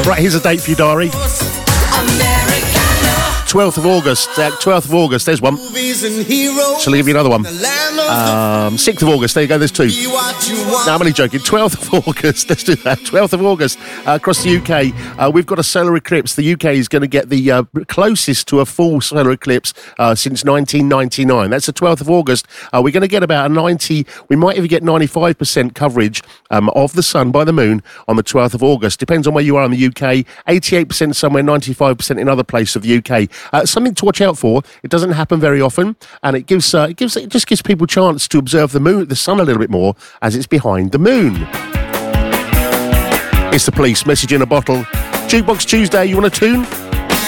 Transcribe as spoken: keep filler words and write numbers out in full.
Right, here's a date for your diary. twelfth of August. Uh, twelfth of August, there's one. Shall I give you another one? Um, sixth of August, there you go, there's two. No, I'm only joking. twelfth of August, let's do that. twelfth of August, uh, across the U K, uh, we've got a solar eclipse. The U K is going to get the uh, closest to a full solar eclipse uh, since nineteen ninety-nine. That's the twelfth of August. Uh, we're going to get about a ninety, we might even get ninety-five percent coverage um, of the sun by the moon on the twelfth of August. Depends on where you are in the U K. eighty-eight percent somewhere, ninety-five percent in other places of the U K. Uh, something to watch out for. It doesn't happen very often, and it gives uh, it gives it just gives people a chance to observe the moon, the sun a little bit more as it's behind the moon. It's the Police, Message in a Bottle. Jukebox Tuesday. You want a tune?